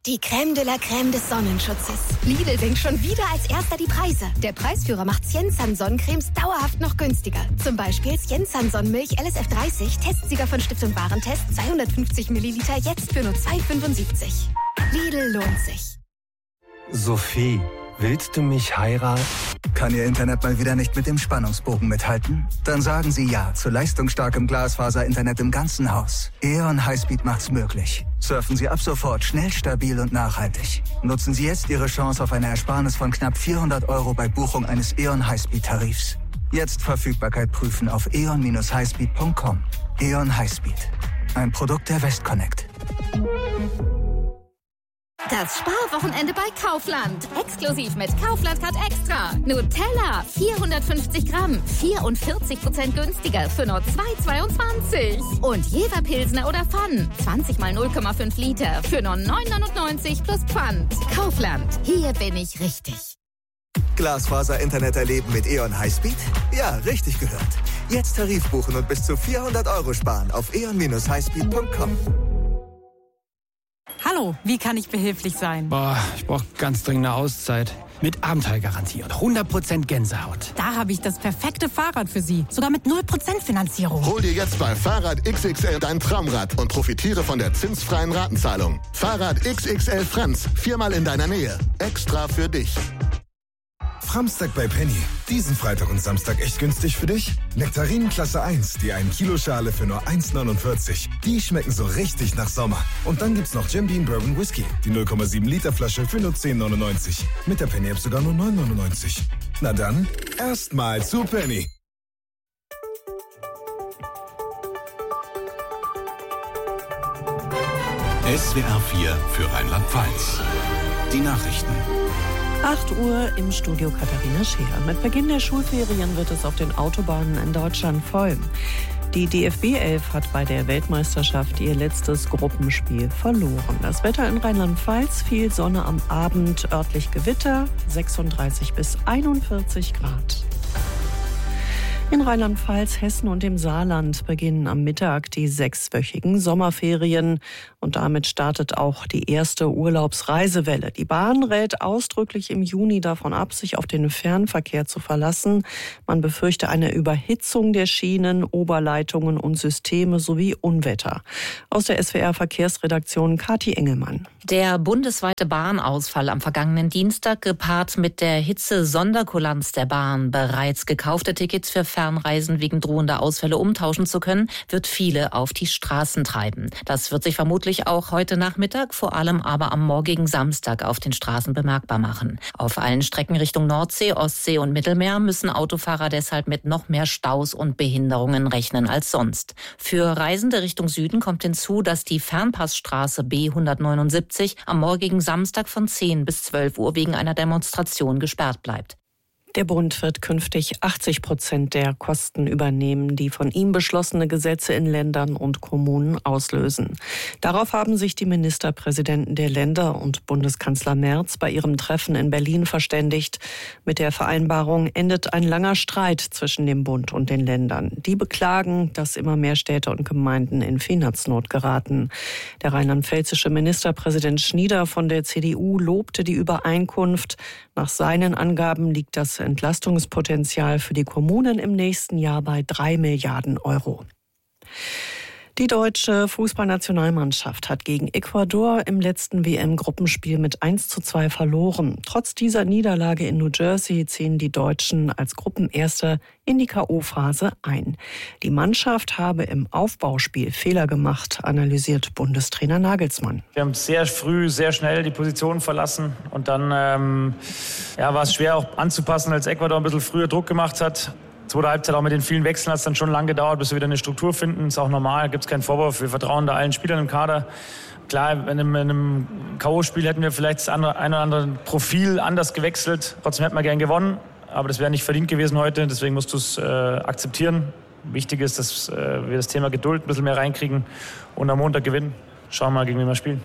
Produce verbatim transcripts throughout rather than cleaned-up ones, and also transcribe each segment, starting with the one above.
Die Crème de la Crème des Sonnenschutzes. Lidl senkt schon wieder als erster die Preise. Der Preisführer macht Siensan Sonnencremes dauerhaft noch günstiger. Zum Beispiel Siensan Sonnenmilch L S F dreißig, Testsieger von Stiftung Warentest, zweihundertfünfzig Milliliter, jetzt für nur zwei Euro fünfundsiebzig. Lidl lohnt sich. Sophie, willst du mich heiraten? Kann Ihr Internet mal wieder nicht mit dem Spannungsbogen mithalten? Dann sagen Sie ja zu leistungsstarkem Glasfaser-Internet im ganzen Haus. E O N Highspeed macht's möglich. Surfen Sie ab sofort schnell, stabil und nachhaltig. Nutzen Sie jetzt Ihre Chance auf eine Ersparnis von knapp vierhundert Euro bei Buchung eines E O N Highspeed-Tarifs. Jetzt Verfügbarkeit prüfen auf e o n dash highspeed punkt com. E O N Highspeed. Ein Produkt der Westconnect. Das Sparwochenende bei Kaufland. Exklusiv mit Kaufland Card Extra. Nutella, vierhundertfünfzig Gramm, vierundvierzig Prozent günstiger für nur zwei Euro zweiundzwanzig. Und Jever Pilsner oder Pfann, zwanzig mal null Komma fünf Liter für nur neun Euro neunundneunzig plus Pfand. Kaufland, hier bin ich richtig. Glasfaser-Internet erleben mit E O N Highspeed? Ja, richtig gehört. Jetzt Tarif buchen und bis zu vierhundert Euro sparen auf e o n dash highspeed punkt com. Hallo, wie kann ich behilflich sein? Boah, ich brauche ganz dringend eine Auszeit. Mit Abenteuergarantie und hundert Prozent Gänsehaut. Da habe ich das perfekte Fahrrad für Sie. Sogar mit null Prozent Finanzierung. Hol dir jetzt bei Fahrrad X X L dein Traumrad und profitiere von der zinsfreien Ratenzahlung. Fahrrad X X L Franz, viermal in deiner Nähe. Extra für dich. Framstag bei Penny. Diesen Freitag und Samstag echt günstig für dich? Nektarinen Klasse eins, die ein Kilo Schale für nur eins Euro neunundvierzig. Die schmecken so richtig nach Sommer. Und dann gibt's noch Jim Beam Bourbon Whisky, die null Komma sieben Liter Flasche für nur zehn Euro neunundneunzig. Mit der Penny App sogar nur neun Euro neunundneunzig. Na dann, erstmal zu Penny. S W R vier für Rheinland-Pfalz. Die Nachrichten. acht Uhr im Studio Katharina Scheer. Mit Beginn der Schulferien wird es auf den Autobahnen in Deutschland voll. Die D F B elf hat bei der Weltmeisterschaft ihr letztes Gruppenspiel verloren. Das Wetter in Rheinland-Pfalz: viel Sonne am Abend, örtlich Gewitter, sechsunddreißig bis einundvierzig Grad. In Rheinland-Pfalz, Hessen und dem Saarland beginnen am Mittag die sechswöchigen Sommerferien. Und damit startet auch die erste Urlaubsreisewelle. Die Bahn rät ausdrücklich im Juni davon ab, sich auf den Fernverkehr zu verlassen. Man befürchte eine Überhitzung der Schienen, Oberleitungen und Systeme sowie Unwetter. Aus der S W R-Verkehrsredaktion Kathi Engelmann. Der bundesweite Bahnausfall am vergangenen Dienstag, gepaart mit der Hitze-Sonderkulanz der Bahn, bereits gekaufte Tickets für Fernreisen wegen drohender Ausfälle umtauschen zu können, wird viele auf die Straßen treiben. Das wird sich vermutlich auch heute Nachmittag, vor allem aber am morgigen Samstag auf den Straßen bemerkbar machen. Auf allen Strecken Richtung Nordsee, Ostsee und Mittelmeer müssen Autofahrer deshalb mit noch mehr Staus und Behinderungen rechnen als sonst. Für Reisende Richtung Süden kommt hinzu, dass die Fernpassstraße B hundertneunundsiebzig am morgigen Samstag von zehn bis zwölf Uhr wegen einer Demonstration gesperrt bleibt. Der Bund wird künftig achtzig Prozent der Kosten übernehmen, die von ihm beschlossene Gesetze in Ländern und Kommunen auslösen. Darauf haben sich die Ministerpräsidenten der Länder und Bundeskanzler Merz bei ihrem Treffen in Berlin verständigt. Mit der Vereinbarung endet ein langer Streit zwischen dem Bund und den Ländern. Die beklagen, dass immer mehr Städte und Gemeinden in Finanznot geraten. Der rheinland-pfälzische Ministerpräsident Schnieder von der C D U lobte die Übereinkunft. Nach seinen Angaben liegt das Entlastungspotenzial für die Kommunen im nächsten Jahr bei drei Milliarden Euro. Die deutsche Fußballnationalmannschaft hat gegen Ecuador im letzten W M-Gruppenspiel mit eins zu zwei verloren. Trotz dieser Niederlage in New Jersey ziehen die Deutschen als Gruppenerster in die K O-Phase ein. Die Mannschaft habe im Aufbauspiel Fehler gemacht, analysiert Bundestrainer Nagelsmann. Wir haben sehr früh, sehr schnell die Position verlassen und dann ähm, ja, war es schwer auch anzupassen, als Ecuador ein bisschen früher Druck gemacht hat. Zweite Halbzeit auch mit den vielen Wechseln hat es dann schon lange gedauert, bis wir wieder eine Struktur finden. Ist auch normal, gibt es keinen Vorwurf. Wir vertrauen da allen Spielern im Kader. Klar, in einem, in einem K O-Spiel hätten wir vielleicht das andere, ein oder andere Profil anders gewechselt. Trotzdem hätten wir gern gewonnen, aber das wäre nicht verdient gewesen heute. Deswegen musst du es äh, akzeptieren. Wichtig ist, dass äh, wir das Thema Geduld ein bisschen mehr reinkriegen und am Montag gewinnen. Schauen wir mal, gegen wen wir spielen.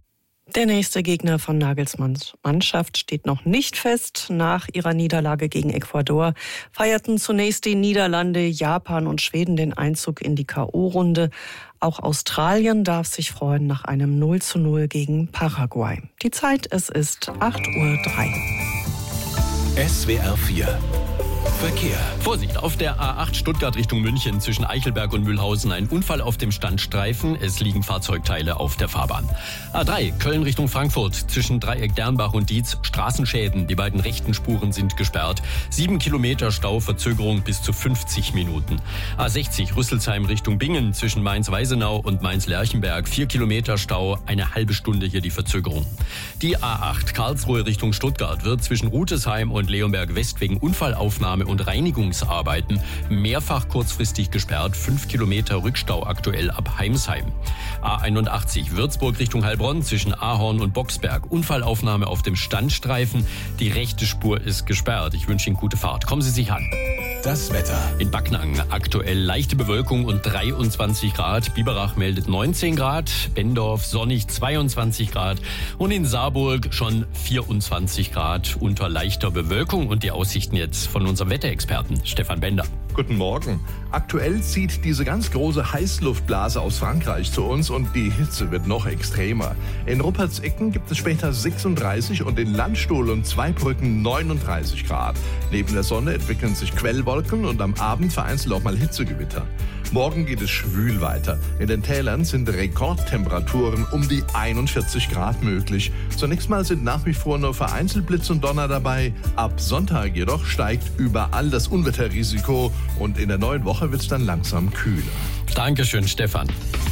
Der nächste Gegner von Nagelsmanns Mannschaft steht noch nicht fest. Nach ihrer Niederlage gegen Ecuador feierten zunächst die Niederlande, Japan und Schweden den Einzug in die K O-Runde. Auch Australien darf sich freuen nach einem null zu null gegen Paraguay. Die Zeit, es ist acht Uhr drei. S W R vier Verkehr. Vorsicht, auf der A acht Stuttgart Richtung München zwischen Eichelberg und Mühlhausen ein Unfall auf dem Standstreifen. Es liegen Fahrzeugteile auf der Fahrbahn. A drei Köln Richtung Frankfurt zwischen Dreieck Dernbach und Dietz Straßenschäden. Die beiden rechten Spuren sind gesperrt. Sieben Kilometer Stau, Verzögerung bis zu fünfzig Minuten. A sechzig Rüsselsheim Richtung Bingen zwischen Mainz-Weisenau und Mainz-Lerchenberg. Vier Kilometer Stau, eine halbe Stunde hier die Verzögerung. Die A acht Karlsruhe Richtung Stuttgart wird zwischen Rutesheim und Leonberg West wegen Unfallaufnahme und Reinigungsarbeiten mehrfach kurzfristig gesperrt. Fünf Kilometer Rückstau aktuell ab Heimsheim. A einundachtzig Würzburg Richtung Heilbronn zwischen Ahorn und Boxberg. Unfallaufnahme auf dem Standstreifen. Die rechte Spur ist gesperrt. Ich wünsche Ihnen gute Fahrt. Kommen Sie sich an. Das Wetter. In Backnang aktuell leichte Bewölkung und dreiundzwanzig Grad. Biberach meldet neunzehn Grad. Bendorf sonnig zweiundzwanzig Grad. Und in Saarburg schon vierundzwanzig Grad unter leichter Bewölkung. Und die Aussichten jetzt von unserem Wetterexperten Stefan Bender. Guten Morgen. Aktuell zieht diese ganz große Heißluftblase aus Frankreich zu uns und die Hitze wird noch extremer. In Ruppertsecken gibt es später sechsunddreißig und in Landstuhl und Zweibrücken neununddreißig Grad. Neben der Sonne entwickeln sich Quellwolken und am Abend vereinzelt auch mal Hitzegewitter. Morgen geht es schwül weiter. In den Tälern sind Rekordtemperaturen um die einundvierzig Grad möglich. Zunächst mal sind nach wie vor nur vereinzelt Blitz und Donner dabei. Ab Sonntag jedoch steigt überall das Unwetterrisiko und in der neuen Woche wird es dann langsam kühler. Dankeschön, Stefan.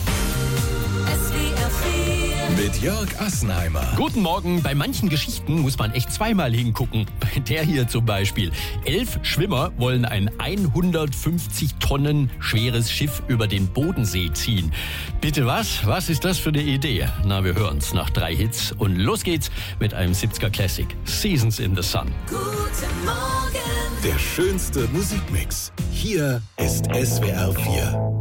Mit Jörg Assenheimer. Guten Morgen. Bei manchen Geschichten muss man echt zweimal hingucken. Bei der hier zum Beispiel. Elf Schwimmer wollen ein hundertfünfzig Tonnen schweres Schiff über den Bodensee ziehen. Bitte was? Was ist das für eine Idee? Na, wir hören's nach drei Hits. Und los geht's mit einem siebziger Classic. Seasons in the Sun. Guten Morgen. Der schönste Musikmix. Hier ist S W R vier.